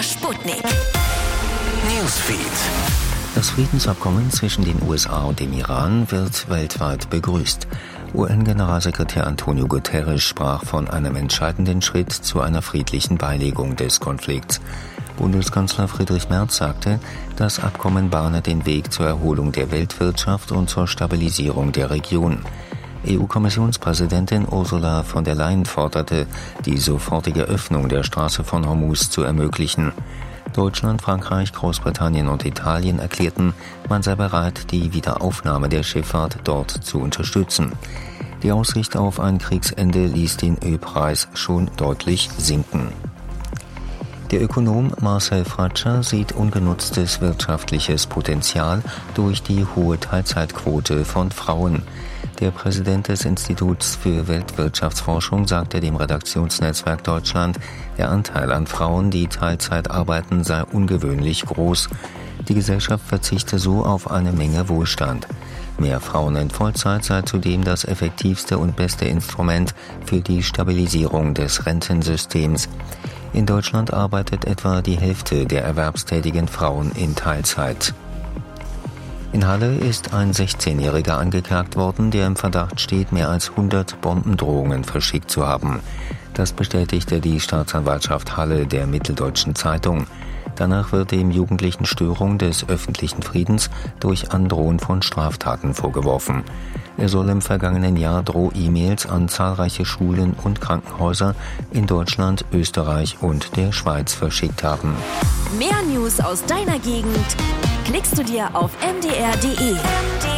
Sputnik. Newsfeed. Das Friedensabkommen zwischen den USA und dem Iran wird weltweit begrüßt. UN-Generalsekretär Antonio Guterres sprach von einem entscheidenden Schritt zu einer friedlichen Beilegung des Konflikts. Bundeskanzler Friedrich Merz sagte, das Abkommen bahne den Weg zur Erholung der Weltwirtschaft und zur Stabilisierung der Region. EU-Kommissionspräsidentin Ursula von der Leyen forderte, die sofortige Öffnung der Straße von Hormuz zu ermöglichen. Deutschland, Frankreich, Großbritannien und Italien erklärten, man sei bereit, die Wiederaufnahme der Schifffahrt dort zu unterstützen. Die Aussicht auf ein Kriegsende ließ den Ölpreis schon deutlich sinken. Der Ökonom Marcel Fratscher sieht ungenutztes wirtschaftliches Potenzial durch die hohe Teilzeitquote von Frauen. Der Präsident des Instituts für Weltwirtschaftsforschung sagte dem Redaktionsnetzwerk Deutschland, der Anteil an Frauen, die Teilzeit arbeiten, sei ungewöhnlich groß. Die Gesellschaft verzichte so auf eine Menge Wohlstand. Mehr Frauen in Vollzeit sei zudem das effektivste und beste Instrument für die Stabilisierung des Rentensystems. In Deutschland arbeitet etwa die Hälfte der erwerbstätigen Frauen in Teilzeit. In Halle ist ein 16-Jähriger angeklagt worden, der im Verdacht steht, mehr als 100 Bombendrohungen verschickt zu haben. Das bestätigte die Staatsanwaltschaft Halle der Mitteldeutschen Zeitung. Danach wird dem Jugendlichen Störung des öffentlichen Friedens durch Androhen von Straftaten vorgeworfen. Er soll im vergangenen Jahr Droh-E-Mails an zahlreiche Schulen und Krankenhäuser in Deutschland, Österreich und der Schweiz verschickt haben. Mehr News aus deiner Gegend klickst du dir auf mdr.de.